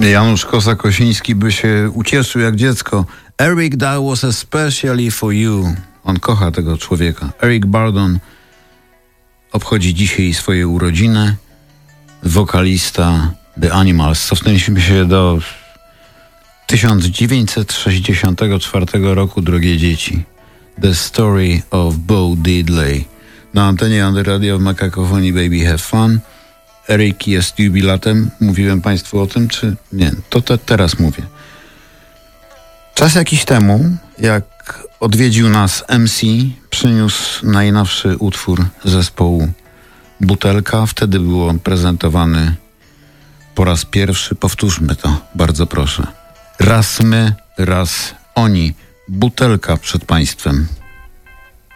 Janusz Kosa-Kosiński by się ucieszył jak dziecko. Eric, that was especially for you. On kocha tego człowieka. Eric Burdon obchodzi dzisiaj swoje urodziny. Wokalista The Animals. Cofnęliśmy się do 1964 roku, drogie dzieci. The Story of Bo Diddley. Na antenie Antyradia w Makakofonii Baby Have Fun. Eric jest jubilatem. Mówiłem Państwu o tym, czy nie? To teraz mówię. Czas jakiś temu, jak odwiedził nas MC, przyniósł najnowszy utwór zespołu Butelka. Wtedy był on prezentowany po raz pierwszy. Powtórzmy to, bardzo proszę. Raz my, raz oni. Butelka przed Państwem.